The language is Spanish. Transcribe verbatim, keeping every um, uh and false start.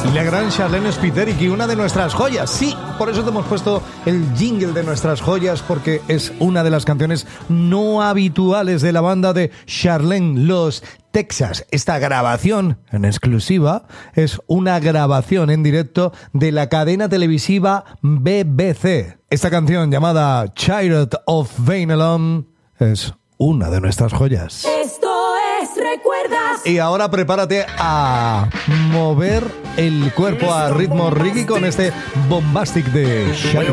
La gran Charlene Spiteri, una de nuestras joyas. Sí, por eso te hemos puesto el jingle de nuestras joyas, porque es una de las canciones no habituales de la banda de Charlene, los Texas. Esta grabación en exclusiva es una grabación en directo de la cadena televisiva B B C. Esta canción llamada Child of Vainalon es una de nuestras joyas. Esto es Recuerdas. Y ahora prepárate a mover el cuerpo a ritmo reggae con este bombastic de Shaggy.